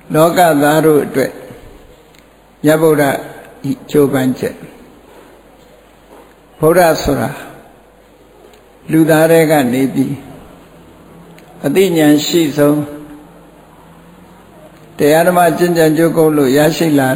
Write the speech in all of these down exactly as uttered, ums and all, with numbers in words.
လောကသားတို့အတွက်မြတ်ဗုဒ္ဓဤကြိုးပမ်းချက်ဗုဒ္ဓဆိုတာလူသားတွေကနေပြီးအသိဉာဏ်ရှိဆုံးတရားဓမ္မကျင့်ကြံကြိုးကုပ်လို့ရရှိလာ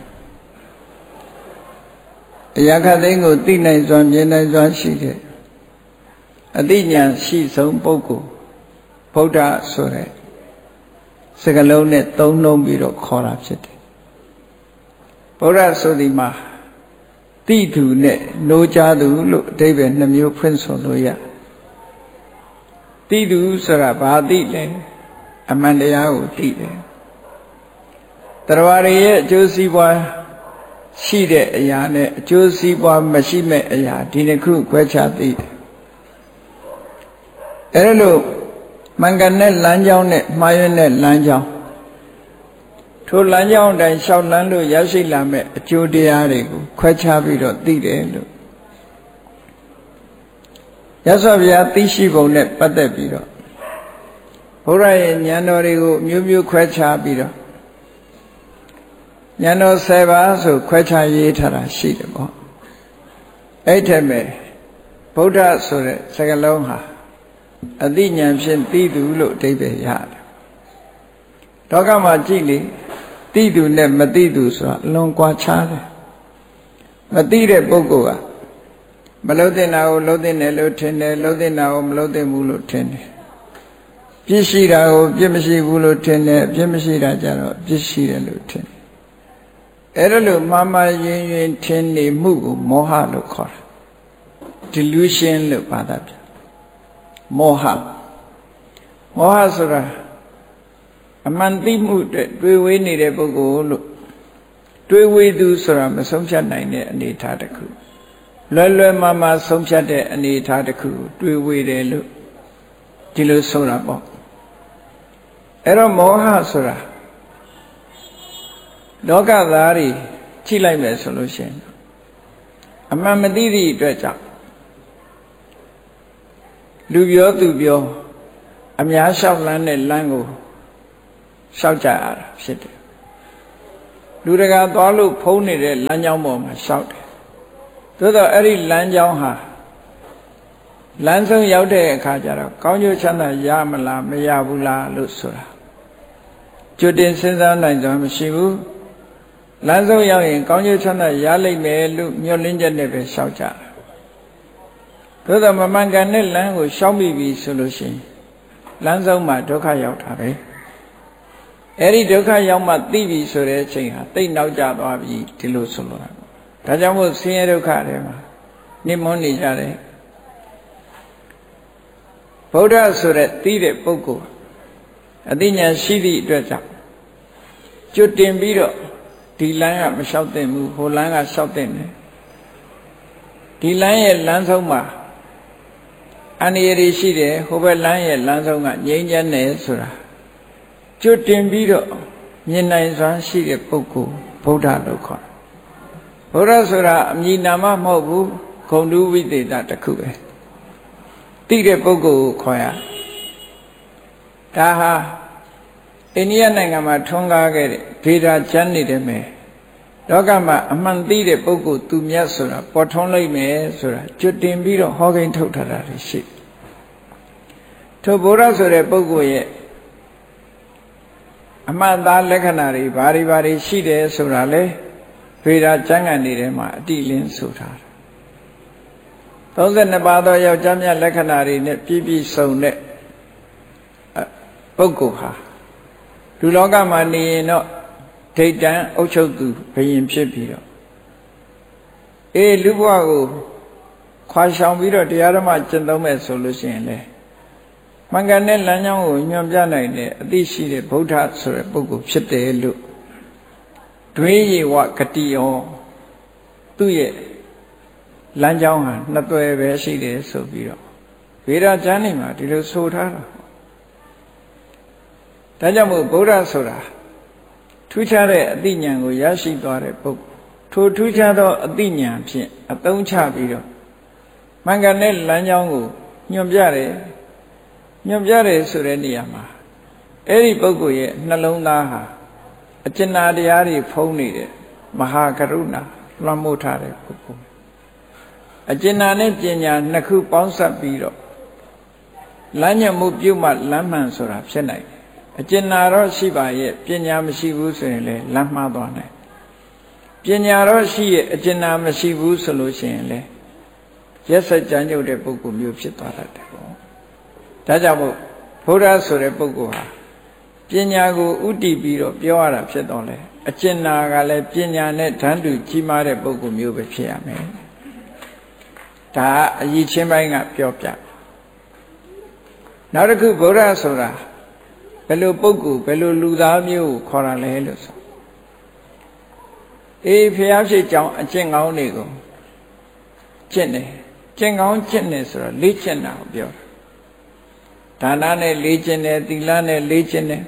တဲ့အရာခသိန်းကိုသိနိုင်စွာမြင်နိုင်စွာရှိတဲ့အသိဉာဏ်ရှိဆုံးပုဂ္ဂိုလ်ဗုဒ္ဓဆိုတဲ့စကားလုံးနဲ့သုံးနှုံးပြီးတော့ခေါ်တာဖြစ်တယ်ဗုဒ္ဓဆိုဒီမှာတိသူနဲ့နိုးကြသူလို့အဓိပ္ပာယ်နှမျိုးဖွင့်ဆိုလို့ရတိသူဆိုတာဘာသိလဲအမှန်တရားကိုသိတယ်တရားရရဲ့အကျိုးစီးပွားရှိတဲ့အရာနဲ့အကျိုးစီးပွားမရှိမဲ့အရာဒီနှစ်ခုခွဲခြားသိတယ်အဲလိုမှန်ကန်တဲ့လမ်းကြောင်းနဲ့မှားယွင်းတဲ့လမ်းကြောင်းထိုလမ်းကြောင်းတိုင်းရှောက်လန်းလို့ရရှိလာမဲ့အကျိုးတရားတွေကိုခွဲခြားပြီးတော့သိတယ်လို့ရသော်ဗျာသိရှိပုံနဲ့ပတ်သက်ပြီးတော့ဘုရားရဲ့ဉာဏ်တော်တွေကိုမျိုးမျိုးခွဲခြားပြီးတော့ဉာဏ်တော်ဆယ်ပါးဆိုခွဲခြားရေးထားတာရှိတယ်ပေါ့အဲ့ထက်မဲ့ဗုဒ္ဓဆိုတဲ့စကားလုံးဟာအသိဉာဏ်ဖြင့်သိသူလို့အဓိပ္ပာယ်ရတယ်လောကမှာကြည့်လေသိသူနဲ့မသိသူဆိုတာအလွန်ကွာခြားတယ်မသိတဲ့ပုဂ္ဂိုလ်ကမလုံးတဲ့နာကိုလုံးတဲ့တယ်လို့ထင်တယ်လုံးတဲ့နာကိုမလုံးတဲ့ဘူးလို့ထင်တယ်ပြစ်ရှိတာကိုပြစ်မရှိဘူးလို့ထင်တယ်ပြစ်မရှိတာကြတော့ပြစ်ရှိတယ်လို့ထင်တယ်အဲ့ဒါလို့မှားမှားယွင်းယွင်းထင်နေမှုကိုမောဟလို့ခေါ်တာ delusion လို့ဘာသာပြမောဟမောဟဆိုတာအမှန်သိမှုအတွက်တွေးဝေးနေတဲ့ပုဂ္ဂိုလ်လို့တွေးဝေးသူဆိုတာမဆုံးဖြတ်နိုင်တဲ့အနေအထားတစ်ခုလွယ်လွယ်မှားမှားဆုံးဖြတ်တဲ့အနေအထားတစ်ခုတွေးဝေးတယ်လို့ဒီလိုဆိုတာပေါ့အဲ့တော့မောဟဆိုတာလောကသားတွေကြည့်လိုက်မယ်ဆိုလို့ရှိရင်အမှန်မသိသည့်အတွက်ကြောင့်လူပြောသူပြောအများလျှောက်လန်းတဲ့လမ်းကိုလျှောက်ကြရတာဖြစ်တယ်လူတကာသွားလို့ဖုံးနေတဲ့လမ်းကြောင်းပေါ်မှာလျှောက်တယ်သို့တော့အဲ့ဒီလမ်းကြောင်းဟာလမ်းဆုံးရောက်တဲ့အခါကျတော့ကောင်းကျိုးချမ်းသာရမလားမရဘူးလားလို့ဆိုတာကြိုတင်စဉ်းစားနိုင်စွာမရှိဘူးလမ်းဆုံးရောက်ရင်ကောင်းကျိုးချမ်းသာရလိမ့်မယ်လို့မျှော်လင့်ချက်နဲ့ပဲလျှောက်ကြတာသို့သောမမှန်ကန်တဲ့လမ်းကိုရှောင်မိပြီဆိုလို့ရှိရင်လမ်းဆုံးမှာဒုက္ခရောက်တာပဲအဲ့ဒီဒုက္ခရောက်မှသိပြီဆိုတဲ့အချိန်ဟာတိတ်နောက်ကျသွားပြီဒီလိုဆိုလိုတာဒါကြောင့်မို့ဆင်းရဲဒုက္ခတွေမှာနှိမ့်မွန်းနေကြတယ်ဗုဒ္ဓဆိုတဲ့သိတဲ့ပုဂ္ဂိုလ်အသိဉာဏ်ရှိသည့်အတွက်ကြောင့်ကျွတ်တင်ပြီးတော့ဒီလမ်းကမလျှောက်သင့်ဘူးဟိုလမ်းကလျှောက်သင့်တယ်ဒီလမ်းရဲ့လမ်းဆုံးမှာအန္တရာယ်ရှိတယ်ဟိုဘက်လမ်းရဲ့လမ်းဆုံးကငြိမ်းချမ်းတယ်ဆိုတာကျွတ်တင်ပြီးတော့မြင်နိုင်စွာရှိတဲ့ပုဂ္ဂိုလ်ဗုဒ္ဓလို့ခေါ်တယ်ဗုဒ္ဓဆိုတာအမည်နာမမဟုတ်ဘူးဂုဏ်တူဝိသေသတစ်ခုပဲသိတဲ့ပုဂ္ဂိုလ်ကိုခေါ်ရဒါဟာအိန္ဒိယနိုင်ငံမှာထွန်းကားခဲ့တဲ့ဗေဒာကျမ်းနေတဲ့မယ်လောကမှာအမှန်သိတဲ့ပုဂ္ဂိုလ်သူမြတ်ဆိုတာပေါ်ထွန်းလိုက်မယ်ဆိုတာကျွတ်တင်ပြီးတော့ဟောကိန်းထုတ်ထားတာရှိထိုဗုဒ္ဓဆိုတဲ့ပုဂ္ဂိုလ်ရဲ့အမှန်သားလက္ခဏာတွေဘာတွေဘာတွေရှိတယ်ဆိုတာလေဗေဒာကျမ်းဂန်တွေထဲမှာအတိလင်းဆိုထားတယ်သုံးဆယ်နှစ်ပါးသောယောက်ျားများလက္ခဏာတွေနဲ့ပြည့်ပြည့်စုံတဲ့ပုဂ္ဂိုလ်ဟာလူလောကမှာနေရင်တော့ဒိဋ္ဌံအုပ်ချုပ်သူဘုရင်ဖြစ်ပြီးတော့အေးလူဘဝကိုခွာရှောင်ပြီးတော့တရားဓမ္မကျင့်သုံးမဲ့ဆိုလို့ရှိရင်လေမှန်ကန်တဲ့လမ်းကြောင်းကိုညွှန်ပြနိုင်တဲ့အသိရှိတဲ့ဗုဒ္ဓဆိုတဲ့ပုဂ္ဂိုလ်ဖြစ်တယ်လို့ဒွေယေဝဂတိယောသူ့ရဲ့လမ်းကြောင်းဟာနှစ်သွယ်ပဲရှိတယ်ဆိုပြီးတော့ဗေဒကျမ်းနေမှာဒီလိုဆိုထားတာဒါကြောင့်မို့ဗုဒ္ဓဆိုတာထူးခြားတဲ့အသိဉာဏ်ကိုရရှိသွားတဲ့ပုဂ္ဂိုလ်ထိုထူးခြားသောအသိဉာဏ်ဖြင့်အသုံးချပြီးတော့မှန်ကန်တဲ့လမ်းကြောင်းကိုညွှန်ပြတယ်ညွှန်ပြတယ်ဆိုတဲ့နေရာမှာအဲ့ဒီပုဂ္ဂိုလ်ရဲ့နှလုံးသားဟာအကျဉ်းနာတရားတွေဖုံးနေတဲ့မဟာကရုဏာလွှမ်းမိုးထားတဲ့ပုဂ္ဂိုလ်အကျဉ်းနာနဲ့ပညာနှစ်ခုပေါင်းစပ်ပြီးတော့လမ်းညွှန်မှုပြုမှလမ်းမှန်ဆိုတာဖြစ်နိုင်တယ်အကျဉ်းနာတော့ရှိပါရဲ့ပညာမရှိဘူးဆိုရင်လည်းလမ်းမှားသွားနိုင်ပညာတော့ရှိရဲ့အကျဉ်းနာမရှိဘူးဆိုလို့ရှိရင်လည်းရက်စက်ကြမ်းကြုတ်တဲ့ပုဂ္ဂိုလ်မျိုးဖြစ်သွားတတ်တယ်ပေါ့ဒါကြောင့်မို့ဘုရားဆိုတဲ့ပုဂ္ဂိုလ်ဟာပညာကိုဥတည်ပြီးတော့ပြောရတာဖြစ်တော့လေအကျဉ်းနာကလည်းပညာနဲ့ဓာတ်တူကြီးမားတဲ့ပုဂ္ဂိုလ်မျိုးပဲဖြစ်ရမယ်ဒါအရေးချင်းပိုင်းကပြောပြနောက်တစ်ခုဗုဒ္ဓဆိုတာဘယ်လိုပုဂ္ဂိုလ်ဘယ်လိုလူသားမျိုးကိုခေါ်ရလဲလို့ဆိုအေးဖျားဖြစ်ကြောင်းအကျင့်ကောင်းတွေကိုကျင့်တယ်ကျင့်ကောင်းကျင့်တယ်ဆိုတော့လေ့ကျင့်တာကိုပြောဒါနနဲ့လေ့ကျင့်တယ်သီလနဲ့လေ့ကျင့်တယ်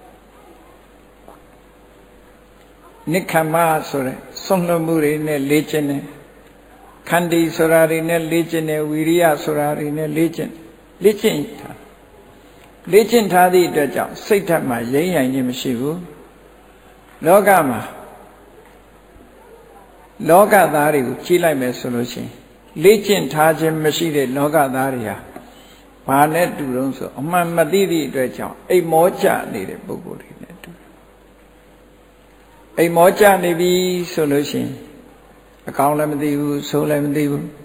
နိက္ခမဆိုတဲ့ဆွန့်လွတ်မှုတွေနဲ့လေ့ကျင့်တယ်ခန္တီဆိုတာတွေနဲ့လေ့ကျင့်တယ်ဝီရိယဆိုတာတွေနဲ့လေ့ကျင့်လေ့ကျင့်ထားလေ့ကျင့်ထားသည့်အတွက်ကြောင့်စိတ်ဓာတ်မှာရိမ့်ရိုင်ခြင်းမရှိဘူးလောကမှာလောကသားတွေကိုကြီးလိုက်မယ်ဆိုလို့ရှိရင်လေ့ကျင့်ထားခြင်းမရှိတဲ့လောကသားတွေဟာဘာနဲ့တူတုံးဆိုအမှန်မသိသည့်အတွက်ကြောင့်အိမ်မောကျနေတဲ့ပုဂ္ဂိုလ်တွေနဲ့တူအိမ်မောကျနေပြီဆိုလို့ရှိရင်အကောင်းလည်းမသိဘူးဆိုးလည်းမသိဘူး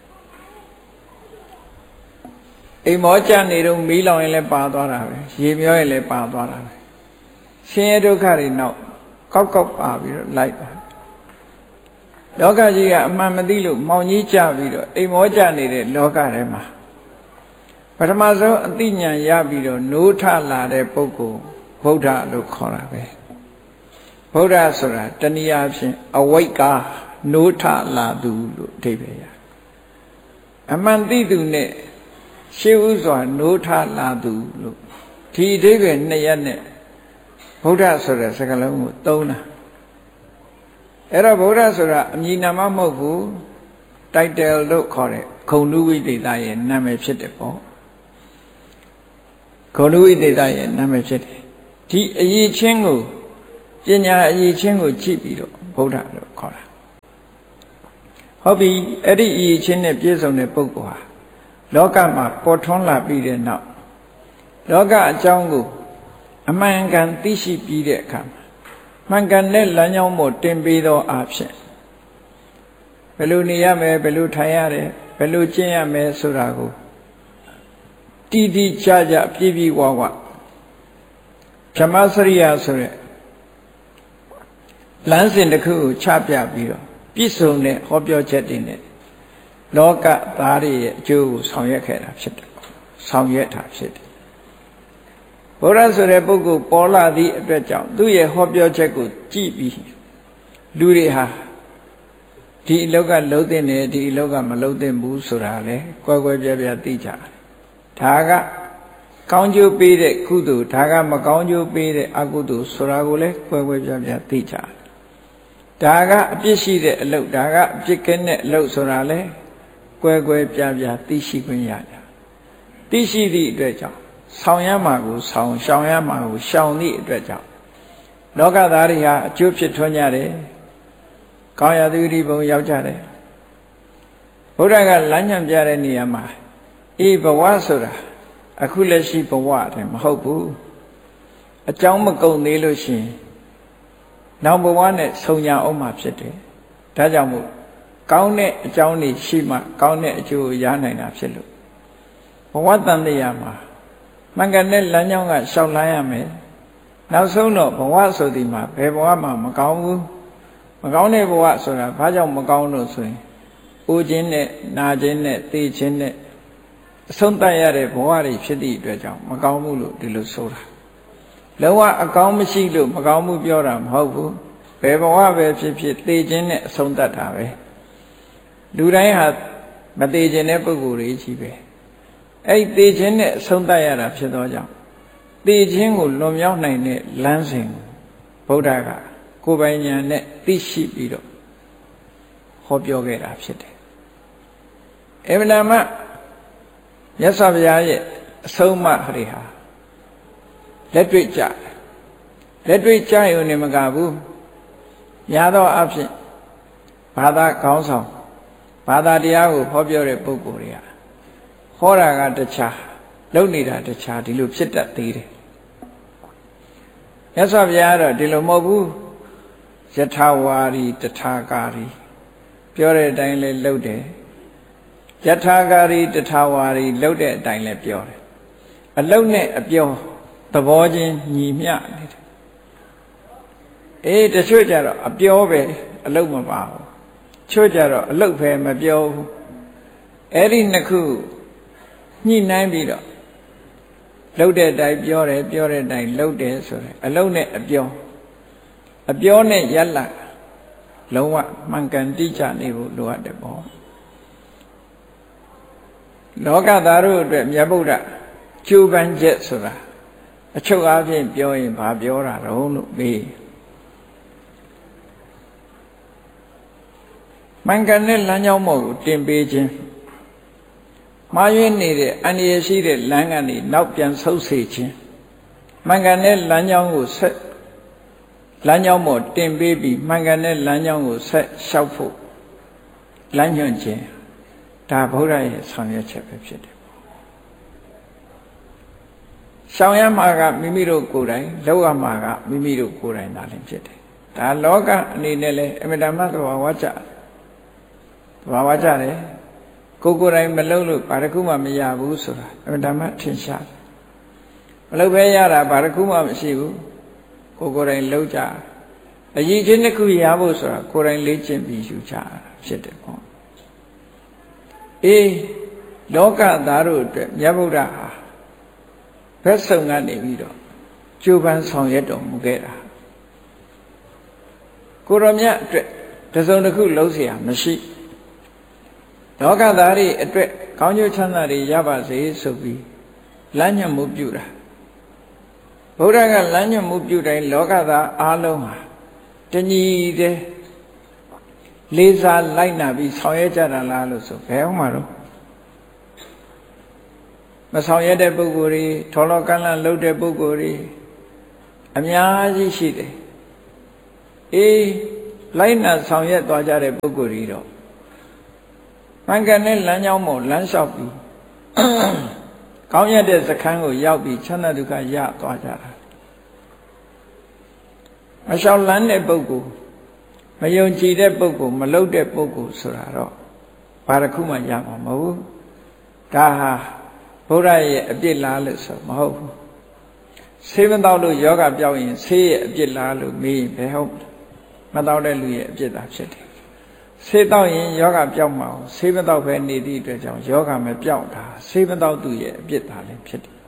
အိမ်မောကျနေတော့မီးလောင်ရင်လည်းပါသွားတာပဲရေမျောရင်လည်းပါသွားတာပဲဆင်းရဲဒုက္ခတွေနောက်ကောက်ကောက်ပါပြီးတော့လိုက်ပါလောကကြီးကအမှန်မသိလို့မောင်ကြီးကြပြီးတော့အိမ်မောကျနေတဲ့လောကထဲမှာပထမဆုံးအသိဉာဏ်ရပြီးတော့နိုးထလာတဲ့ပုဂ္ဂိုလ်ဗုဒ္ဓလို့ခေါ်တာပဲဗုဒ္ဓဆိုတာတနည်းအားဖြင့်အဝိက္ကာနိုးထလာသူလို့အဓိပ္ပာယ်ရအမှန်သိသူနဲ့ရှေးဥစွာနိုးထလာသူလို့ဒီအဓိပ္ပာယ်နှစ်ရပ်နဲ့ဗုဒ္ဓဆိုတဲ့စကားလုံးကိုသုံးတာအဲ့တော့ဗုဒ္ဓဆိုတာအမည်နာမမဟုတ်ဘူး title လို့ခေါ်တဲ့ဂုဏ်ဓုဝိသေသရဲ့နာမည်ဖြစ်တယ်ပေါ့ဂုဏ်ဓုဝိသေသရဲ့နာမည်ဖြစ်တယ်ဒီအရေးချင်းကိုပညာအရေးချင်းကိုကြည့်ပြီးတော့ဗုဒ္ဓလို့ခေါ်တာဟုတ်ပြီအဲ့ဒီအရေးချင်းနဲ့ပြည့်စုံတဲ့ပုဂ္ဂိုလ်ဟာလောကမှာပေါ်ထွန်းလာပြီးတဲ့နောက်လောကအကြောင်းကိုအမှန်ကန်သိရှိပြီးတဲ့အခါမှာမှန်ကန်တဲ့လမ်းကြောင်းပေါ်တင်ပေးသောအားဖြင့်ဘယ်လိုနေရမယ်ဘယ်လိုထိုင်ရတယ်ဘယ်လိုကျင့်ရမယ်ဆိုတာကိုတိတိကျကျပြည့်ပြည့်ဝဝဓမ္မစရိယာဆိုတဲ့လမ်းစဉ်တစ်ခုကိုချပြပြီးတော့ပြည့်စုံတဲ့ဟောပြောချက်တွေနဲ့လောကသားတွေရဲ့အကျိုးကိုဆောင်ရွက်ခဲ့တာဖြစ်တယ်ဆောင်ရွက်တာဖြစ်တယ်ဘုရားဆိုတဲ့ပုဂ္ဂိုလ်ပေါ်လာသည့်အတွက်ကြောင့်သူ့ရဲ့ဟောပြောချက်ကိုကြည့်ပြီးလူတွေဟာဒီအလောကလှုပ်တဲ့နဲ့ဒီအလောကမလှုပ်တဲ့ဘူးဆိုတာလေကွယ်ကွယ်ပြားပြားသိကြတယ်ဒါကကောင်းကျိုးပေးတဲ့ကုသိုလ်ဒါကမကောင်းကျိုးပေးတဲ့အကုသိုလ်ဆိုတာကိုလည်းကွယ်ကွယ်ပြားပြားသိကြတယ်ဒါကအပြစ်ရှိတဲ့အလုပ်ဒါကအပြစ်ကင်းတဲ့အလုပ်ဆိုတာလေကွယ်ကွယ်ပြားပြားသိရှိခွင့်ရကြသိရှိသည့်အတွက်ကြောင့်ဆောင်ရမှာကိုဆောင်ရှောင်ရမှာကိုရှောင်သည့်အတွက်ကြောင့်လောကသားတွေဟာအကျိုးဖြစ်ထွန်းကြတယ်ကောင်းရာသူဒီဘုံရောက်ကြတယ်ဘုရားကလမ်းညွှန်ပြတဲ့နေရာမှာအေးဘဝဆိုတာအခုလက်ရှိဘဝတည်းမဟုတ်ဘူးအကြောင်းမကုန်သေးလို့ရှိရင်နောက်ဘဝနဲ့ဆုံညာအောင်မှာဖြစ်တယ်ဒါကြောင့်မို့ကောင်းတဲ့အကြောင်းတွေရှိမှကောင်းတဲ့အကျိုးကိုရနိုင်တာဖြစ်လို့ဘဝတန်တရားမှာမှန်ကန်တဲ့လမ်းကြောင်းကရှောက်လန်းရမယ်နောက်ဆုံးတော့ဘဝဆိုဒီမှာဘယ်ဘဝမှမကောင်းဘူးမကောင်းတဲ့ဘဝဆိုတာဘာကြောင့်မကောင်းလို့ဆိုရင်အိုခြင်းနဲ့နာခြင်းနဲ့သိခြင်းနဲ့အဆုံးသတ်ရတဲ့ဘဝတွေဖြစ်သည့်အတွက်ကြောင့်မကောင်းဘူးလို့ဒီလိုဆိုတာလုံးဝအကောင်းမရှိလို့မကောင်းမှုပြောတာမဟုတ်ဘူးဘယ်ဘဝပဲဖြစ်ဖြစ်သိခြင်းနဲ့အဆုံးသတ်တာပဲလူတိုင်းဟာမသိခြင်းတဲ့ပုဂ္ဂိုလ်တွေကြီးပဲအဲ့သိခြင်းနဲ့အဆုံးသတ်ရတာဖြစ်သောကြောင့်သိခြင်းကိုလွန်မြောက်နိုင်တဲ့လမ်းစဉ်ဗုဒ္ဓကကိုယ်ပိုင်ဉာဏ်နဲ့သိရှိပြီးတော့ဟောပြောခဲ့တာဖြစ်တယ်။အမှန်တမ်းမြတ်စွာဘုရားရဲ့အဆုံးအမတွေဟာလက်တွေ့ကြတယ်လက်တွေ့ကြရုံနဲ့မကဘူးများသောအားဖြင့်ဘာသာခေါင်းဆောင်ဘာသာတရားကိုဟောပြောတဲ့ပုဂ္ဂိုလ်တွေကဟောတာကတခြားလုပ်နေတာတခြားဒီလိုဖြစ်တတ်သေးတယ်မြတ်စွာဘုရားကတော့ဒီလိုမဟုတ်ဘူးယထာဝါရီတထာကာရီပြောတဲ့အတိုင်းလဲလုပ်တယ်ယထာကာရီတထာဝါရီလုပ်တဲ့အတိုင်းလဲပြောတယ်အလုံးနဲ့အပြောသဘောချင်းညီမျှနေတယ်အေးတချို့ကြတော့အပြောပဲအလုံးမပါဘူးချို့ကြတော့အလုံးပဲမပြောဘူးအဲ့ဒီနှစ်ခုညှိနှိုင်းပြီးတော့လှုပ်တဲ့အတိုင်းပြောတယ်ပြောတဲ့အတိုင်းလှုပ်တယ်ဆိုရင်အလုံးနဲ့အပြောအပြောနဲ့ရက်လာလုံးဝမှန်ကန်တိကျနေဖို့လိုအပ်တယ်ပေါ့လောကသားတို့အတွက်မြတ်ဗုဒ္ဓကျိုးပန်းချက်ဆိုတာအချုပ်အားဖြင့်ပြောရင်ဘာပြောတာတော့လို့မေးမှန်ကန်တဲ့လမ်းကြောင်းမို့ကိုတင်ပေးခြင်းမှားယွင်းနေတဲ့အန္တရာယ်ရှိတဲ့လမ်းကနေနောက်ပြန်ဆုတ်စေခြင်းမှန်ကန်တဲ့လမ်းကြောင်းကိုဆက်လမ်းကြောင်းမို့တင်ပေးပြီးမှန်ကန်တဲ့လမ်းကြောင်းကိုဆက်လျှောက်ဖို့လမ်းညွှန်ခြင်းဒါဗုဒ္ဓရဲ့ဆောင်ရွက်ချက်ပဲဖြစ်တယ်။ဆောင်ရမှာကမိမိတို့ကိုယ်တိုင်လုပ်ရမှာကမိမိတို့ကိုယ်တိုင်သာလျှင်ဖြစ်တယ်။ဒါလောကအနေနဲ့လည်းအမြဲတမ်းသဘာဝကျသဘာဝကျတယ်ကိုယ်ကိုယ်တိုင်မလုပ်လို့ဘာတစ်ခုမှမရဘူးဆိုတာအမြဲတမ်းထင်ရှားတယ်။မလုပ်ဘဲရတာဘာတစ်ခုမှမရှိဘူးကိုယ်ကိုယ်တိုင်လုပ်ကြအရေးချင်းတစ်ခုရဖို့ဆိုတာကိုယ်တိုင်လေ့ကျင့်ပြီးယူကြဖြစ်တယ်ပေါ့အေးလောကသားတို့အတွက်မြတ်ဗုဒ္ဓဟာဘက်ဆုံးကနေပြီးတော့ကြိုးပမ်းဆောင်ရွက်တော်မူခဲ့တာကိုရောမြတ်အတွက်တစုံတစ်ခုလုံးเสียမရှိလောကသားတွေအတွက်ကောင်းကျိုးချမ်းသာတွေရပါစေဆိုပြီးလမ်းညွှန်မှုပြုတာဗုဒ္ဓကလမ်းညွှန်မှုပြုတိုင်းလောကသားအားလုံးဟာတညီတဲ့လေးစားလိုက်နာပြီးဆောင်ရွက်ကြတာလားလို့ဆိုဘယ်အောင်မှာတော့မဆောင်ရွက်တဲ့ပုဂ္ဂိုလ်တွေထော်လောကန့်လန့်လုပ်တဲ့ပုဂ္ဂိုလ်တွေအများကြီးရှိတယ်အေးလိုက်နာဆောင်ရွက်သွားကြတဲ့ပုဂ္ဂိုလ်တွေတော့မှန်ကန်တဲ့လမ်းကြောင်းမို့လမ်းလျှောက်ပြီးကောင်းရတဲ့စခန်းကိုရောက်ပြီးချမ်းသာဒုက္ခရသွားကြတာမလျှောက်လန်းတဲ့ပုဂ္ဂိုလ်မယုံကြည်တဲ့ပုဂ္ဂိုလ်မလုပ်တဲ့ပုဂ္ဂိုလ်ဆိုတာတော့ဘာတစ်ခုမှရမှာမဟုတ်ဘူးဒါဟာဘုရားရဲ့အပြစ်လားလို့ဆိုမဟုတ်ဘူးဆေးမတော့လို့ယောဂပြောင်းရင်ဆေးရဲ့အပြစ်လားလို့မေးရင်ဘယ်ဟုတ်မတော့တဲ့လူရဲ့အပြစ်သာဖြစ်တယ်ဆေးတော့ရင်ယောဂပြောင်းမှာဆေးမတော့ပဲနေသည့်အတွက်ကြောင့်ယောဂမပြောင်းတာဆေးမတော့သူရဲ့အပြစ်သာလည်းဖြစ်တယ်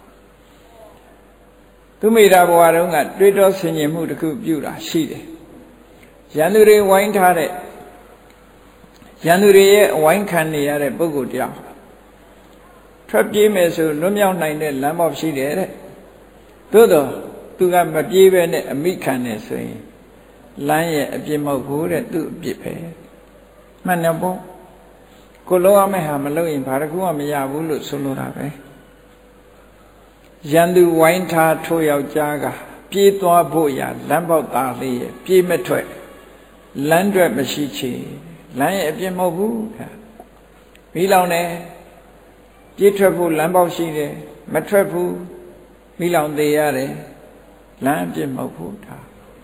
သူမိတာဘဝတုန်းကတွေးတောဆင်ခြင်မှုတစ်ခုပြုတာရှိတယ်ရန်သူတွေဝိုင်းထားတဲ့ရန်သူတွေရဲ့ဝိုင်းခံနေရတဲ့ပုဂ္ဂိုလ်တယောက်ထွက်ပြေးမယ်ဆိုလွတ်မြောက်နိုင်တဲ့လမ်းပေါက်ရှိတယ်တဲ့သို့တော့သူကမပြေးပဲနဲ့အမိခံနေဆိုရင်လမ်းရဲ့အပြစ်မဟုတ်ဘူးတဲ့သူ့အပြစ်ပဲမှန်တယ်ပေါ့ကိုလုံးအောင်မဲ့ဟာမလုပ်ရင်ဘာတစ်ခုမှမရဘူးလို့ဆိုလိုတာပဲရန်သူဝိုင်းထားထိုးယောက်ျားကပြေးသွားဖို့ရလမ်းပေါက်သားလေးရဲ့ပြေးမထွက်လမ်းတွက်မရှိချေလမ်းရဲ့အပြစ်မဟုတ်ဘူးမီးလောင်တယ်ပြေးထွက်ဖို့လမ်းပေါက်ရှိတယ်မထွက်ဘူးမီးလောင်သေးရတယ်လမ်းအပြစ်မဟုတ်ဘူးဒါ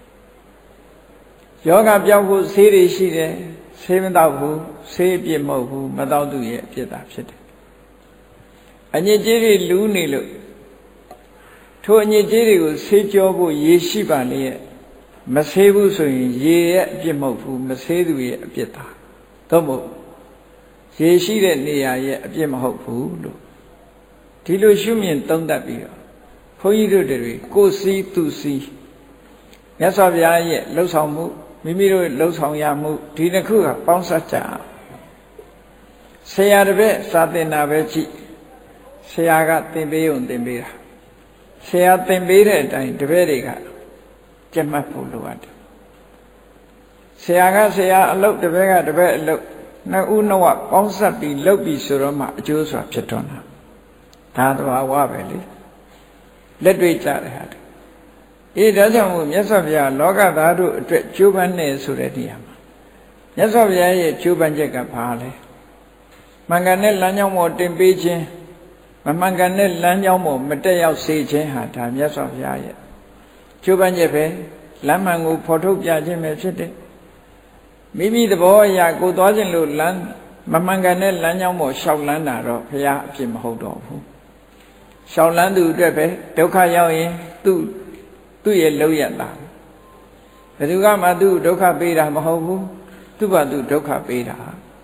ယောဂပြောင်းဖို့ဆေးတွေရှိတယ်ဆေးမတော့ဘူးဆေးအပြစ်မဟုတ်ဘူးမတော့သူရဲ့အပြစ်သာဖြစ်တယ်အညစ်အကြေးတွေလူးနေလို့ထိုအညစ်အကြေးတွေကိုဆေးကြောဖို့ရေရှိပါလေရဲ့မဆေးဘူးဆိုရင်ရေရဲ့အပြစ်မဟုတ်ဘူးမဆေးသူရဲ့အပြစ်သာသို့မဟုတ်ရေရှိတဲ့နေရာရဲ့အပြစ်မဟုတ်ဘူးလို့ဒီလိုရှုမြင်သုံးသပ်ပြီးတော့ဘုန်းကြီးတို့တွေကိုယ်စီးသူစီးမြတ်စွာဘုရားရဲ့လှုပ်ဆောင်မှုမိမိတို့လှုပ်ဆောင်ရမှုဒီတစ်ခုကပေါင်းစပ်ကြဆရာတစ်ပည့်စာသင်တာပဲကြည့်ဆရာကသင်ပေးုံသင်ပေးတာဆရာသင်ပေးတဲ့အတိုင်းတပည့်တွေကကြက်မှတ်ဖို့လိုအပ်တယ်ဆရာကဆရာအလုပ်တပည့်ကတပည့်အလုပ်နှစ်ဦးနှစ်ဝပေါင်းစပ်ပြီးလုပ်ပြီးဆိုတော့မှအကျိုးဆိုတာဖြစ်တော့တာဒါသဘာဝပဲလေလက်တွေ့ကြတဲ့ဟာအေးဒါကြောင့်မို့မြတ်စွာဘုရားလောကသားတို့အတွက်ကြိုးပမ်းနေဆိုတဲ့နေရာမှာမြတ်စွာဘုရားရဲ့ကြိုးပမ်းချက်ကဘာလဲမှန်ကန်တဲ့လမ်းကြောင်းပေါ်တင်ပေးခြင်းမမှန်ကန်တဲ့လမ်းကြောင်းပေါ်မတက်ရောက်စေခြင်းဟာဒါမြတ်စွာဘုရားရဲ့ကြိုးပမ်းချက်ပဲလမ်းမှန်ကိုဖော်ထုတ်ပြခြင်းပဲဖြစ်တယ်မိမိသဘောအရကိုသွားခြင်းလို့လမ်းမမှန်ကန်တဲ့လမ်းကြောင်းပေါ်ရှောက်လန်းတာတော့ဘုရားအဖြစ်မဟုတ်တော့ဘူးရှောက်လန်းသူအတွက်ပဲဒုက္ခရောက်ရင်သူ့သူ့ရဲ့လောက်ရတာဘယ်သူကမှသူ့ဒုက္ခပေးတာမဟုတ်ဘူးသူ့ဘာသူဒုက္ခပေးတာ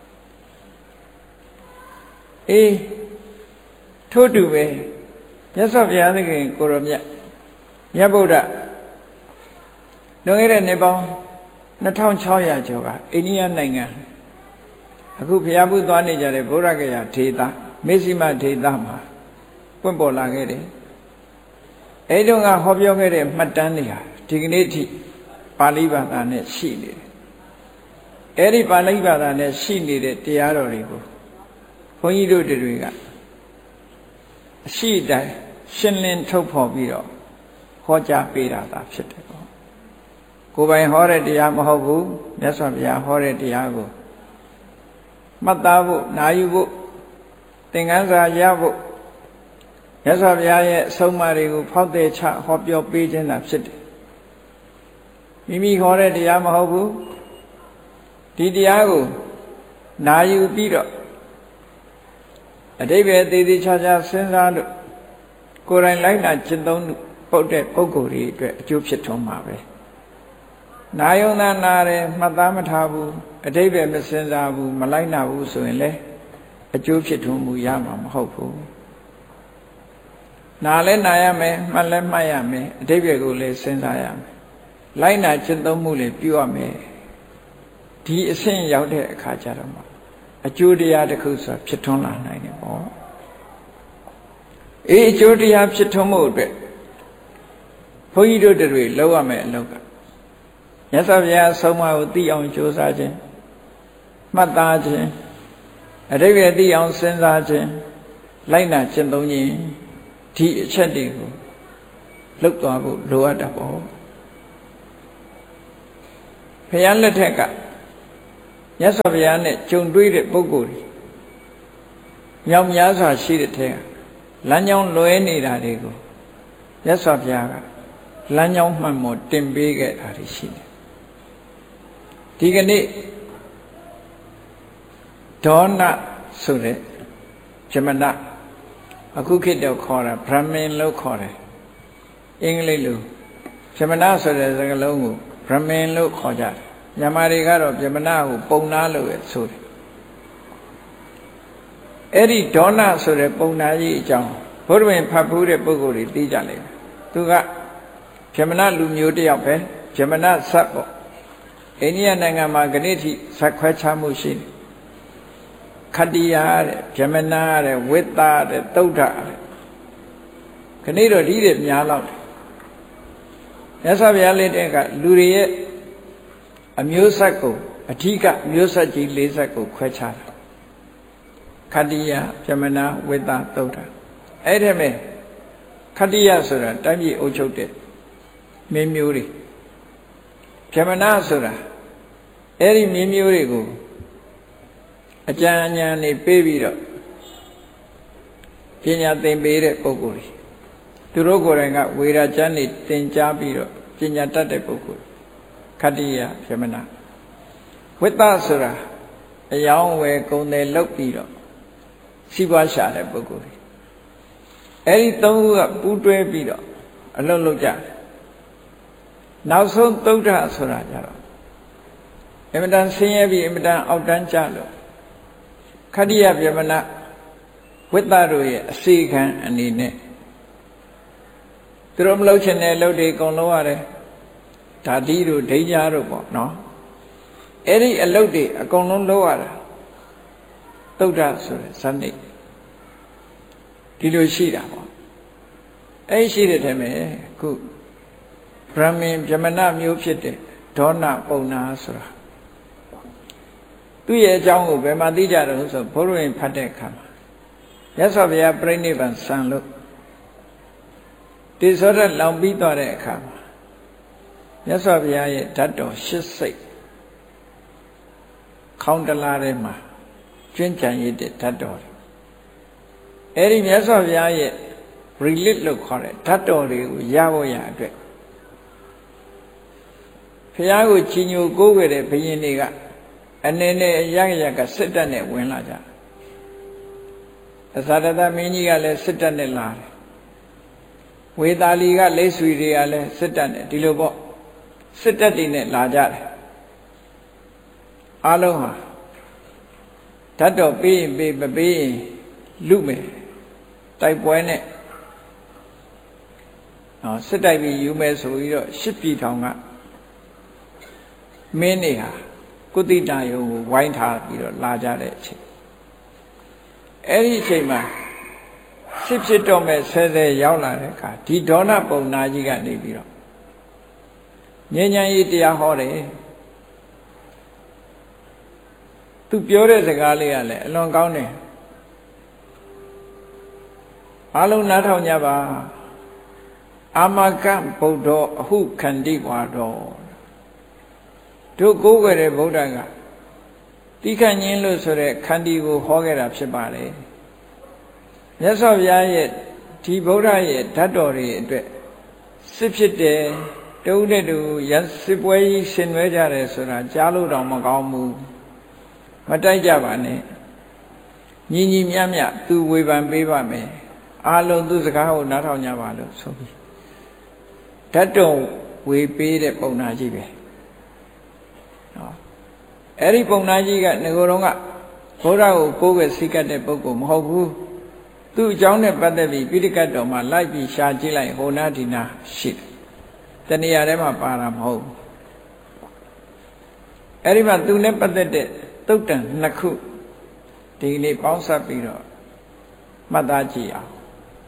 အေးထို့တူပဲမြတ်စွာဘုရားသခင်ကိုရောမြတ်မြတ်ဗုဒ္ဓလွန်ခဲ့တဲ့နှစ်ပေါင်းနှစ်ထောင်ခြောက်ရာကျော်ကအိန္ဒိယနိုင်ငံအခုဘုရားဘုသွားနေကြတဲ့ဗုဒ္ဓဂယာဒေသမေဇိမဒေသမှာပွင့်ပေါ်လာခဲ့တယ်အဲဒီတော့ကဟောပြောခဲ့တဲ့မှတ်တမ်းတွေဟာဒီကနေ့ထိပါဠိဘာသာနဲ့ရှိနေတယ်အဲဒီပါဠိဘာသာနဲ့ရှိနေတဲ့တရားတော်တွေကိုဘုန်းကြီးတို့တွေကအရှိတိုင်းရှင်းလင်းထုတ်ဖော်ပြီးတော့ဟောကြားပေးတာသာဖြစ်တယ်ပေါ့ကိုယ်ပိုင်ဟောတဲ့တရားမဟုတ်ဘူးမြတ်စွာဘုရားဟောတဲ့တရားကိုမှတ်သားဖို့နာယူဖို့သင်္ကန်းစာရဖို့မြတ်စွာဘုရားရဲ့အဆုံးအမတွေကိုဖောက်တဲ့ချဟောပြောပေးခြင်းသာဖြစ်တယ်မိမိဟောတဲ့တရားမဟုတ်ဘူးဒီတရားကိုနာယူပြီးတော့အတိပ္ပယ်သေးသေးချာချာစဉ်းစားလို့ကိုယ်တိုင်လိုက်နာကျင့်သုံးပုတ်တဲ့ပုဂ္ဂိုလ်တွေအတွက်အကျိုးဖြစ်ထွန်းမှာပဲနာယုံသာနာတယ်မှတ်သားမထားဘူးအတိပ္ပယ်မစဉ်းစားဘူးမလိုက်နာဘူးဆိုရင်လည်းအကျိုးဖြစ်ထွန်းမှုရမှာမဟုတ်ဘူးနာလည်းနာရမယ်မှတ်လည်းမှတ်ရမယ်အတိပ္ပယ်ကိုလည်းစဉ်းစားရမယ်လိုက်နာကျင့်သုံးမှုလည်းပြုရမယ်ဒီအဆင့်ရောက်တဲ့အခါကျတော့မှအကျိုးတရားတစ်ခုဆိုတာဖြစ်ထွန်းလာနိုင်တယ်ပေါ့အေးအကျိုးတရားဖြစ်ထွန်းမှုအတွက်ဘုန်းကြီးတို့တွေလောက်ရမယ်အလုပ်ကမြတ်စွာဘုရားဆုံးမကိုသိအောင်ကြိုးစားခြင်းမှတ်သားခြင်းအတိပ္ပယ်သိအောင်စဉ်းစားခြင်းလိုက်နာကျင့်သုံးခြင်းဒီအချက်တွေကိုလုပ်သွားဖို့လိုအပ်တာပေါ့ဘုရားလက်ထက်ကမြတ်စွာဘုရားနဲ့ကြုံတွေ့တဲ့ပုဂ္ဂိုလ်တွေမြောက်များစွာရှိတဲ့ထဲကလမ်းကြောင်းလွဲနေတာတွေကိုမြတ်စွာဘုရားကလမ်းကြောင်းမှန်ပေါ်တင်ပေးခဲ့တာတွေရှိတယ်ဒီကနေ့ဒေါနဆိုတဲ့ဇမနအခုခေတ်တော့ခေါ်တာဗြဟ္မင်လို့ခေါ်တယ်အင်္ဂလိပ်လိုဇမနဆိုတဲ့စကားလုံးကိုဗြဟ္မင်လို့ခေါ်ကြတယ်မြန်မာတွေကတော့ဗြဟ္မဏကိုပုံနာလို့ပဲဆိုတယ်အဲ့ဒီဒေါနဆိုတဲ့ပုံနာကြီးအကြောင်းဘုရားဝင်ဖတ်ဖူးတဲ့ပုဂ္ဂိုလ်တွေသိကြလိမ့်မယ်သူကဗြဟ္မဏလူမျိုးတစ်ယောက်ပဲဗြဟ္မဏဇတ်ပေါ့အိန္ဒိယနိုင်ငံမှာခဏထိဇတ်ခွဲခြားမှုရှိတယ်ခတ္တိယတဲ့ဗြဟ္မဏတဲ့ဝိသတဲ့သုဒ္ဓတဲ့ခဏတော့ဒီတဲ့များတော့တယ်မြတ်စွာဘုရားလက်ထက်ကလူတွေရဲ့အမျိုးဆက်ကိုအဓိကမျိုးဆက်ကြီး၄ဆက်ကိုခွဲခြားတာခတ္တိယဗြဟ္မဏဝိသသုဒ္ဓအဲ့ဒီမဲ့ခတ္တိယဆိုတာတိုင်းပြည်အုပ်ချုပ်တဲ့မင်းမျိုးတွေဗြဟ္မဏဆိုတာအဲ့ဒီမင်းမျိုးတွေကိုအကြံဉာဏ်နေပေးပြီးတော့ပညာသင်ပေးတဲ့ပုဂ္ဂိုလ်တွေသူတို့ကိုယ်တိုင်ကဝေရာကျမ်းနေသင်ကြားပြီးတော့ပညာတတ်တဲ့ပုဂ္ဂိုလ်ခတ္တိယဗြဟ္မဏဝိသဆိုတာအယောင်းဝယ်ကုန်တယ်လုပ်ပြီးတော့စီးပွားရှာတဲ့ပုဂ္ဂိုလ်တွေအဲ့ဒီသုံးခုကပူးတွဲပြီးတော့အလုပ်လုပ်ကြတယ်နောက်ဆုံးသုဒ္ဓဆိုတာကြတော့အမတန်ဆင်းရဲပြီးအမတန်အောက်တန်းကြလို့ခတ္တိယဗြဟ္မဏဝိသတို့ရဲ့အစီခံအနေနဲ့သူတို့မလုပ်ချင်တဲ့အလုပ်တွေအကုန်လုပ်ရတယ်ဓာတိတို့ဒိဋ္ဌာတို့ပေါ့နော်အဲ့ဒီအလုပ်တွေအကုန်လုံးလုပ်ရတာသုဒ္ဓဆိုတဲ့ဇာတိဒီလိုရှိတာပေါ့အဲ့ရှိတဲ့ထဲမှာခုဗြဟ္မင်ဗြဟ္မဏမျိုးဖြစ်တဲ့ဒေါနပုံနာဆိုတာသူ့ရဲ့အကြောင်းကိုဘယ်မှာသိကြတယ်ဆိုဘုရားရင်ဖတ်တဲ့အခါမှာမြတ်စွာဘုရားပြိဋိဘံဆံလို့တိသောရလောင်ပြီးသွားတဲ့အခါမှာမြတ်စွာဘုရားရဲ့ဓာတ်တော်ရှစ်စိတ်ခေါင်းတလားထဲမှာကျွမ်းကြံရတဲ့ဓာတ်တော်အဲ့ဒီမြတ်စွာဘုရားရဲ့ relic လို့ခေါ်တဲ့ဓာတ်တော်တွေကိုရဖို့ရအတွက်ဘုရားကိုချီးညိုကိုးကွယ်တဲ့ဘုရင်တွေကအနေနဲ့အရရကစစ်တပ်နဲ့ဝင်လာကြအသာတမင်းကြီးကလည်းစစ်တပ်နဲ့လာတယ်ဝေသာလီကလက်ဆွေတွေကလည်းစစ်တပ်နဲ့ဒီလိုပေါ့စစ်တပ်တွေနဲ့လာကြတယ်အားလုံးဟာဓာတ်တော်ပေးရင်ပေးမပေးရင်လူမယ်တိုက်ပွဲနဲ့နော်စစ်တိုက်ပြီးယူမယ်ဆိုပြီးတော့ရှစ်ပြည်ထောင်ကမင်းတွေဟာကုသတာယုံကိုဝိုင်းထားပြီးတော့လာကြတဲ့အချိန်အဲ့ဒီအချိန်မှာစစ်ဖြစ်တော့မဲ့ဆဲဆဲရောက်လာတဲ့အခါဒီဒေါနပုံနာကြီးကနေပြီးတော့ဉာဏ်ဉာဏ်ကြီးတရားဟောတယ်သူပြောတဲ့စကားလေးကလည်းအလွန်ကောင်းတယ်အားလုံးနားထောင်ကြပါအာမကဗုဒ္ဓအဟုခန္တိဝါတော်တို့ကိုးကွယ်တဲ့ဗုဒ္ဓကတိခဏ်ချင်းလို့ဆိုတဲ့ခန္တီကိုဟောခဲ့တာဖြစ်ပါတယ်မြတ်စွာဘုရားရဲ့ဒီဗုဒ္ဓရဲ့ဓာတ်တော်တွေအတွက်စစ်ဖြစ်တယ်တဦးနဲ့တူရစစ်ပွဲကြီးဆင်နွှဲကြတယ်ဆိုတာကြားလို့တော့မကောင်းဘူးမတိုက်ကြပါနဲ့ညီညီမြတ်မြတ်သူဝေဖန်ပေးပါမယ်အားလုံးသူစကားကိုနားထောင်ကြပါလို့ဆိုပြီးဓာတ်တော်ဝေပေးတဲ့ပုံနာကြီးပဲနော်အဲ့ဒီပုံနာကြီးကငကိုယ်တော်ကဘုရားကိုကိုးကွယ်စိတ်ကတဲ့ပုဂ္ဂိုလ်မဟုတ်ဘူးသူ့အကြောင်းနဲ့ပတ်သက်ပြီးပိဋကတ်တော်မှာလိုက်ပြီးရှာကြည့်လိုက်ဟောနာဒီနာရှိတယ်တဏှာထဲမှာပါတာမဟုတ်ဘူးအဲ့ဒီမှာသူနဲ့ပတ်သက်တဲ့သုတ်တန်နှစ်ခုဒီနေ့ပေါင်းစပ်ပြီးတော့မှတ်သားကြည့်အောင်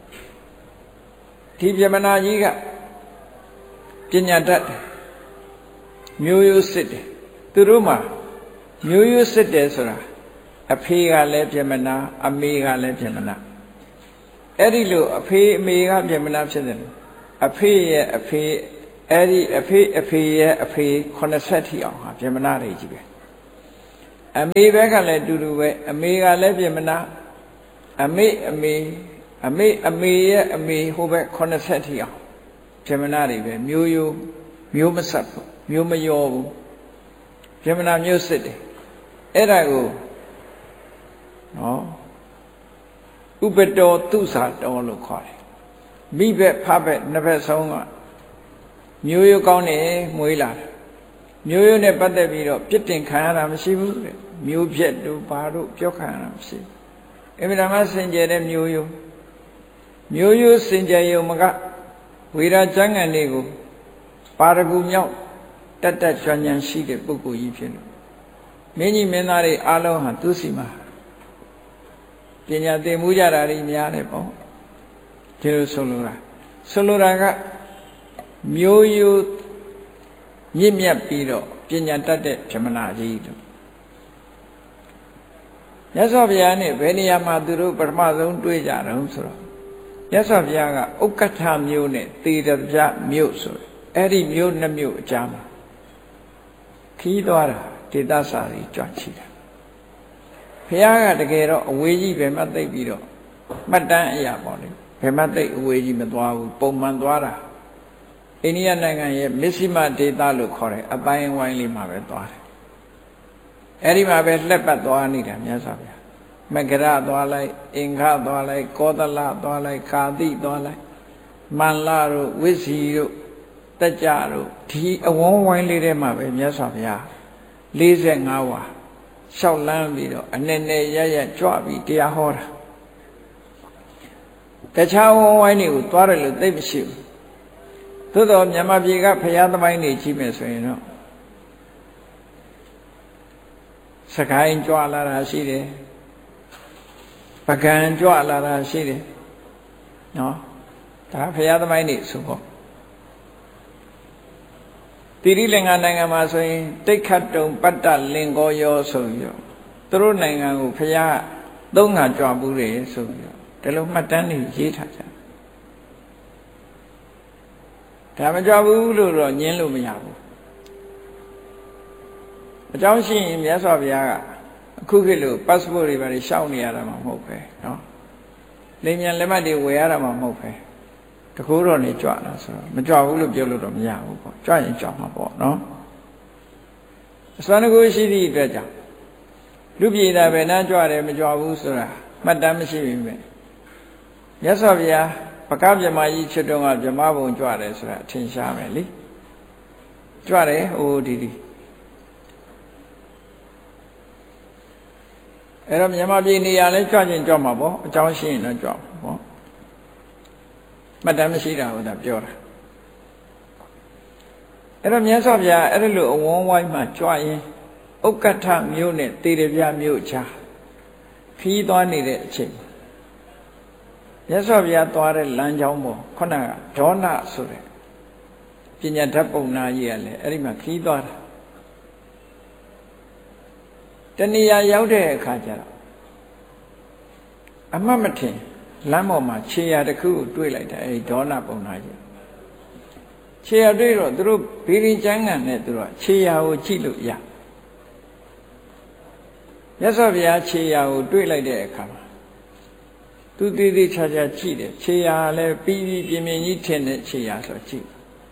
ဒီပြမနာကြီးကပညာတတ်တယ်မျိုးရိုးစစ်တယ်သူတို့မှာမျိုးရိုးစစ်တယ်ဆိုတာအဖေကလည်းပြမနာအမေကလည်းပြမနာအဲ့ဒီလိုအဖေအမေကပြမနာဖြစ်တယ်အဖေရဲ့အဖေအဲ့ဒီအဖေအဖေရဲ့အဖေခုနှစ်ဆက်ထိအောင်ဟာပြမနာတွေကြီးပဲအမေဘက်ကလည်းတူတူပဲအမေကလည်းပြမနာအမေအမေအမေအမေရဲ့အမေဟိုဘက်ခုနှစ်ဆက်ထိအောင်ပြမနာတွေပဲမျိုးရိုးမျိုးမဆက်ဘူးမျိုးမရောဘူးပြမနာမျိုးစစ်တယ်အဲ့ဒါကိုနော်ဥပတောသူစာတော်လို့ခေါ်တယ်မိဘက်ဖဘက်နှစ်ဘက်ဆုံးကမျိုးရိုးကောင်းနေမွေးလာတယ်မျိုးရိုးနဲ့ပတ်သက်ပြီးတော့ပြစ်တင်ခံရတာမရှိဘူးတဲ့မျိုးဖြက်တို့ဘာတို့ပြောခံရတာမရှိဘူးအမြဲတမ်းစင်ကြယ်တဲ့မျိုးရိုးမျိုးရိုးစင်ကြယ်ရုံမကဝေရာကျမ်းဂန်လေးကိုပါရဂူမြောက်တတ်တတ်ကျွမ်းကျင်ရှိတဲ့ပုဂ္ဂိုလ်ကြီးဖြစ်လို့မင်းကြီးမင်းသားတွေအားလုံးဟာသူစီမှာပညာသင်မှုကြတာတွေများတယ်ပေါ့ဒီလိုဆိုလိုတာဆိုလိုတာကမျိုးရိုးမြင့်မြတ်ပြီးတော့ပညာတတ်တဲ့ဗြဟ္မဏကြီးတို့မြတ်စွာဘုရားနဲ့ဘယ်နေရာမှာသူတို့ပထမဆုံးတွေ့ကြတုံးဆိုတော့မြတ်စွာဘုရားကဥက္ကဋ္ဌမြို့နဲ့သေတပြမြို့ဆိုအဲ့ဒီမြို့နှစ်မြို့အကြားမှာခီးသွားတာဒေသစာတွေကြွချီတာဘုရားကတကယ်တော့အဝေးကြီးပဲမှသိပြီးတော့မှတ်တမ်းအရာပေါ့လေဘယ်မှသိအဝေးကြီးမသွားဘူးပုံမှန်သွားတာအိန္ဒိယနိုင်ငံရဲ့မစ္စည်းမဒေသလို့ခေါ်တယ်အပိုင်းဝိုင်းလေးမှာပဲသွားတယ်အဲ့ဒီမှာပဲလှက်ပတ်သွားနေတာမြတ်စွာဘုရားမဂရသွားလိုက်အင်္ဂသွားလိုက်ကောသလသွားလိုက်ကာတိသွားလိုက်မန္လတို့ဝိစီတို့တကြတို့ဒီအဝန်းဝိုင်းလေးထဲမှာပဲမြတ်စွာဘုရားလေးဆယ်ငါးဝါလျှောက်လန်းပြီးတော့အနေနဲ့ရရကြွပြီးတရားဟောတာတခြားဝန်းဝိုင်းတွေကိုသွားတယ်လို့သိမရှိဘူးသို့တော်မြန်မာပြည်ကဘုရားသမိုင်းတွေကြီးမယ်ဆိုရင်တော့စကိုင်းကြွလာတာရှိတယ်ပကံကြွလာတာရှိတယ်နော်ဒါဘုရားသမိုင်းတွေဆိုပေါ့တိရိလင်္ကာနိုင်ငံမှာဆိုရင်တိတ်ခတ်တုံပတ္တလင်္ကောယောဆိုပြီးတော့သူတို့နိုင်ငံကိုဘုရားသုံးခါကြွဘူးတယ်ဆိုပြီးတော့ဒီလိုမှတ်တမ်းတွေရေးထားကြတဒါမကြဘူးလို့တော့ညင်းလို့မရဘူးအကြောင်းရှိရင်မြတ်စွာဘုရားကအခုခေတ်လို passport တွေပါရှောက်နေရတာမှမဟုတ်ပဲနော်လေမြန်လက်မှတ်တွေဝယ်ရတာမှမဟုတ်ပဲတကူတော့နေကြွတာဆိုတော့မကြွဘူးလို့ပြောလို့တော့မရဘူးပေါ့ကြွရင်ကြွမှာပေါ့နော်အစွမ်းတကူရှိသည့်အတွက်ကြောင့်လူပြည်သားပဲနားကြွတယ်မကြွဘူးဆိုတာမှတ်တမ်းမရှိပြီပဲမြတ်စွာဘုရားပကဗြဟ္မာကြီးချွတ်တော့ကဗြဟ္မာဘုံကြွတယ်ဆိုတာအထင်ရှားပဲလေကြွတယ်ဟိုဒီဒီအဲ့တော့မြန်မာပြည်နေရာလဲကြွချင်းကြွမှာပေါ့အကြောင်းရှိရင်တော့ကြွမှာပေါ့မှတ်တမ်းမရှိတာဟုတ်တာပြောတာအဲ့တော့မြတ်စွာဘုရားအဲ့လိုအဝန်းဝိုင်းမှာကြွရင်ဥက္ကဋ္ဌမြို့နဲ့တေရပြမြို့ချာခီးသွားနေတဲ့အချိန်မြတ်စွာဘုရားသွားတဲ့လမ်းကြောင်းပေါ်ခုနကဒေါနဆိုတဲ့ပညာဓာတ်ပုံနာကြီးကလည်းအဲ့ဒီမှာခီးသွားတာတဏှာရောက်တဲ့အခါကျတော့အမှတ်မထင်လမ်းပေါ်မှာခြေရာတစ်ခုကိုတွေ့လိုက်တယ်အဲဒီဒေါနပုံနာကြီးခြေရာတွေ့တော့သူတို့ဘေးရင်ကျမ်းကန်နဲ့သူတို့ခြေရာကိုကြည့်လို့ရမြတ်စွာဘုရားခြေရာကိုတွေ့လိုက်တဲ့အခါမှာသူတည်တည်ချာချာကြည့်တယ်ခြေရာလည်းပြီးပြီးပြင်းပြင်းကြီးထင်တဲ့ခြေရာဆိုကြည့်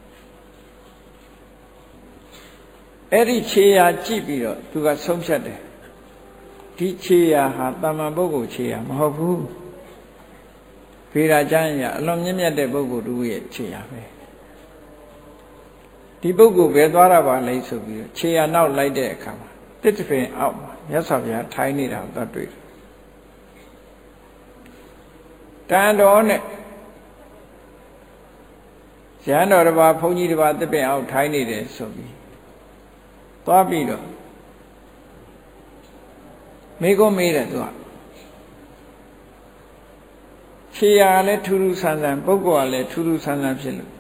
အဲ့ဒီခြေရာကြည့်ပြီးတော့သူကဆုံးဖြတ်တယ်ဒီခြေရာဟာတမန်ပုဂ္ဂိုလ်ခြေရာမဟုတ်ဘူးဖေရာကျမ်းရအလွန်မြင့်မြတ်တဲ့ပုဂ္ဂိုလ်တို့ရဲ့ခြေရာပဲဒီပုဂ္ဂိုလ်ပဲသွားတာပါလိမ့်ဆိုပြီးခြေရာနောက်လိုက်တဲ့အခါမှာတစ်တပင်အောက်မှာမြတ်စွာဘုရားထိုင်နေတာကိုသွားတွေ့တယ်တန်တော်နဲ့ရဟန်းတော်တစ်ပါးဘုန်းကြီးတစ်ပါးတစ်ပင်အောက်ထိုင်နေတယ်ဆိုပြီးသွားပြီးတော့မိကုံးမေးတယ်သူကခြေရာလည်းထူးထူးဆန်းဆန်းပုဂ္ဂိုလ်ကလည်းထူးထူးဆန်းဆန်းဖြစ်လို့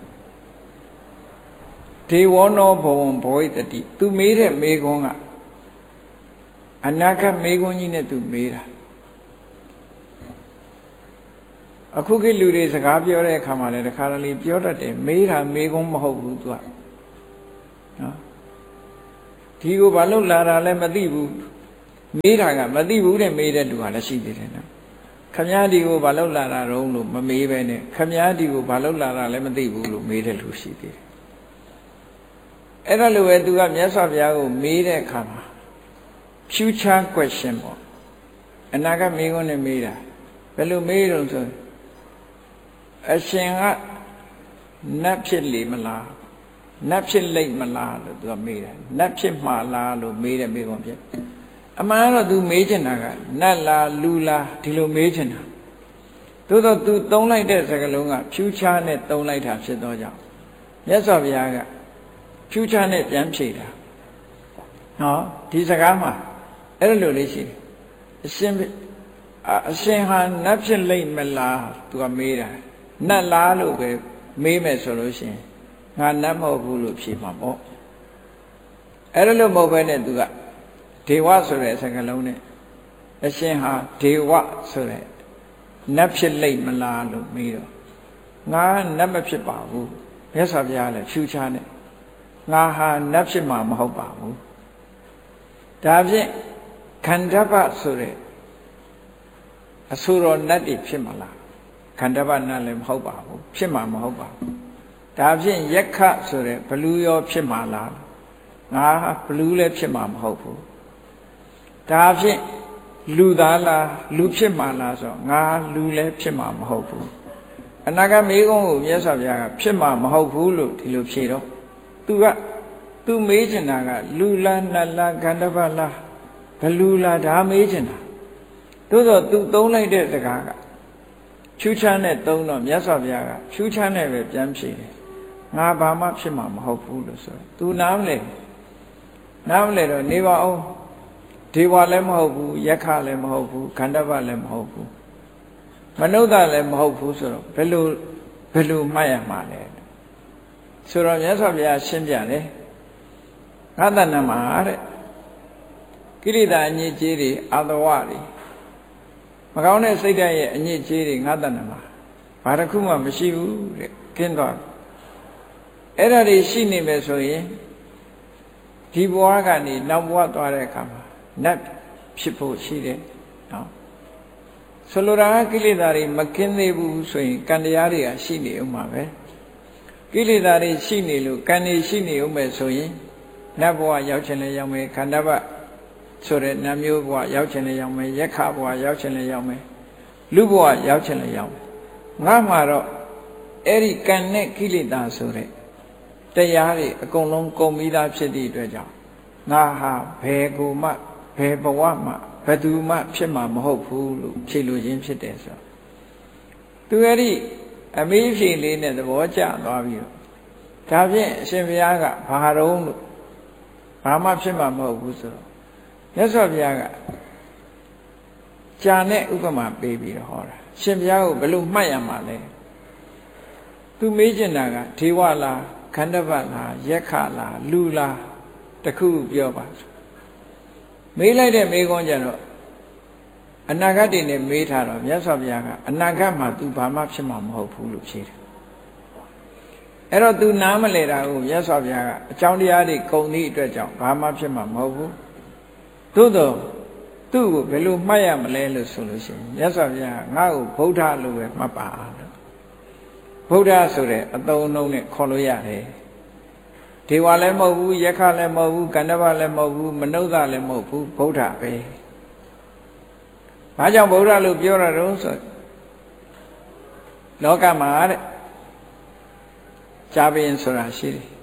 ဒေဝနောဘဝံဘဝိတတိသူမေးတဲ့မေကုံးကအနာဂတ်မေကုံးကြီးနဲ့သူမေးတာအခုခေတ်လူတွေစကားပြောတဲ့အခါမှာလည်းတခါတလေပြောတတ်တယ်မေးတာမေကုံးမဟုတ်ဘူးသူကနော်ဒီကိုဘာလို့လာတာလဲမသိဘူးမေးတာကမသိဘူးတဲ့မေးတဲ့လူကလည်းရှိသေးတယ်နော်ခမည်းဒီကိုဘာလို့လာတာတုံးလို့မမေးပဲနဲ့ခမည်းဒီကိုဘာလို့လာတာလဲမသိဘူးလို့မေးတဲ့လူရှိသေးတယ်အဲ့ဒါလိုပဲသူကမြတ်စွာဘုရားကိုမေးတဲ့အခါမှာ future question ပေါ့အနာဂတ်မေးခွန်းနဲ့မေးတာဘယ်လိုမေးတော့ဆိုအရှင်ကနတ်ဖြစ်လေမလားနတ်ဖြစ်လိမ့်မလားလို့သူကမေးတယ်နတ်ဖြစ်မှာလားလို့မေးတဲ့မေးခွန်းဖြစ်အမှန်တော့သူမေးချင်တာကနတ်လားလူလားဒီလိုမေးချင်တာသို့တော့သူသုံးလိုက်တဲ့စကားလုံးက future နဲ့သုံးလိုက်တာဖြစ်သောကြောင့်မြတ်စွာဘုရားက future နဲ့ပြန်ဖြေတာနော်ဒီစကားမှာအဲ့လိုလေးရှိတယ်အရှင်အရှင်ဟာနတ်ဖြစ်လိမ့်မလားသူကမေးတာနတ်လားလို့ပဲမေးမယ်ဆိုလို့ရှိရင်ငါနတ်မဟုတ်ဘူးလို့ဖြေမှာပေါ့အဲ့လိုမဟုတ်ဘဲနဲ့သူကဒေဝဆိုတဲ့စကားလုံးနဲ့အရှင်ဟာဒေဝဆိုတဲ့နတ်ဖြစ်လိမ့်မလားလို့မေးတော့ငါနတ်မဖြစ်ပါဘူးမြတ်စွာဘုရားလည်း future နဲ့ငါဟာနတ်ဖြစ်မှာမဟုတ်ပါဘူးဒါဖြင့်ခန္ဓဗ္ဗဆိုတဲ့အဆူတော်နတ်တွေဖြစ်မှာလားခန္ဓဗ္ဗနတ်လည်းမဟုတ်ပါဘူးဖြစ်မှာမဟုတ်ပါဘူးဒါဖြင့်ယက္ခဆိုတဲ့ဘလူရောဖြစ်မှာလားငါဘလူလည်းဖြစ်မှာမဟုတ်ဘူးဒါဖြင့်လူသားလားလူဖြစ်မှာလားဆိုငါလူလည်းဖြစ်မှာမဟုတ်ဘူးအနာဂတ်မေးခွန်းကိုမြတ်စွာဘုရားကဖြစ်မှာမဟုတ်ဘူးလို့ဒီလိုဖြေတော့သူကသူမေးချင်တာကလူလားနတ်လားခန္ဓဗ္ဗလားဘလူလားဒါမေးချင်တာသို့တော့သူသုံးလိုက်တဲ့စကားကဖြူချမ်းနဲ့သုံးတော့မြတ်စွာဘုရားကဖြူချမ်းနဲ့ပဲပြန်ဖြေတယ်ငါဘာမှဖြစ်မှာမဟုတ်ဘူးလို့ဆိုသူနားမလဲနားမလဲတော့နေပါအောင်ဒေဝလည်းမဟုတ်ဘူးယက္ခလည်းမဟုတ်ဘူးခန္ဓဗ္ဗလည်းမဟုတ်ဘူးမနုဿလည်းမဟုတ်ဘူးဆိုတော့ဘယ်လိုဘယ်လိုမှတ်ရမှာလဲဆိုတော့မြတ်စွာဘုရားရှင်းပြတယ်ငါတဏ္ဍမှာတဲ့ကိရိတာအညစ်အကြေးတွေအာသဝတွေမကောင်းတဲ့စိတ်ဓာတ်ရဲ့အညစ်အကြေးတွေငါတဏ္ဍမှာဘာတစ်ခုမှမရှိဘူးတဲ့ကင်းသွားအဲ့ဒါတွေရှိနေမယ်ဆိုရင်ဒီဘဝကနေနောက်ဘဝသွားတဲ့အခါမှာနတ်ဖြစ်ဖို့ရှိတယ်နော်ဆိုလိုတာကိလေသာတွေမကင်းသေးဘူးဆိုရင်ကံတရားတွေကရှိနေဦးမှာပဲကိလေသာတွေရှိနေလို့ကံတွေရှိနေဦးမယ်ဆိုရင်နတ်ဘဝရောက်ချင်လဲရောက်မယ်ခန္ဓာဘဆိုတဲ့နတ်မျိုးဘဝရောက်ချင်လဲရောက်မယ်ယက္ခဘဝရောက်ချင်လဲရောက်မယ်လူဘဝရောက်ချင်လဲရောက်မယ်ငါမှာတော့အဲ့ဒီကံနဲ့ကိလေသာဆိုတဲ့တရားတွေအကုန်လုံးကုန်ပြီးသားဖြစ်သည့်အတွက်ကြောင့်ငါဟာဘယ်ကိုမှဘယ်ဘဝမှဘယ်သူမှဖြစ်မှာမဟုတ်ဘူးလို့ဖြေလို့ခြင်းဖြစ်တယ်ဆိုတော့သူအဲ့ဒီအမေးဖြေလေးနဲ့သဘောကျသွားပြီးတော့ဒါဖြင့်အရှင်ဘုရားကဘာတုံးလို့ဘာမှဖြစ်မှာမဟုတ်ဘူးဆိုတော့မြတ်စွာဘုရားကကြာနဲ့ဥပမာပေးပြီးတော့ဟောတာရှင်ဘုရားကိုဘယ်လိုမှတ်ရမှာလဲသူမေးချင်တာကဒေဝလားခန္ဓဗလားယက္ခလားလူလားတခုပြောပါမေးလိုက်တဲ့မေးခွန်းကျတော့အနာဂတ်တွေနဲ့မေးထားတော့မြတ်စွာဘုရားကအနာဂတ်မှာ तू ဘာမှဖြစ်မှာမဟုတ်ဘူးလို့ဖြေတယ်အဲ့တော့ तू နားမလဲတာကိုမြတ်စွာဘုရားကအကြောင်းတရားတွေကုန်သည့်အတွက်ကြောင့်ဘာမှဖြစ်မှာမဟုတ်ဘူးသို့တော့သူ့ကိုဘယ်လိုမှတ်ရမလဲလို့ဆိုလို့ရှိရင်မြတ်စွာဘုရားကငါ့ကိုဗုဒ္ဓလို့ပဲမှတ်ပါလို့ဗုဒ္ဓဆိုတဲ့အသုံးအနှုန်းနဲ့ခေါ်လို့ရတယ်ဒေဝလည်းမဟုတ်ဘူးယက္ခလည်းမဟုတ်ဘူးကန္ဓဗလည်းမဟုတ်ဘူးမနုဿလည်းမဟုတ်ဘူးဗုဒ္ဓပဲဘာကြောင့်ဗုဒ္ဓလို့ပြောရတော့ဆိုလောကမှာတဲ့ကြာပင်ဆိုတာရှိတယ်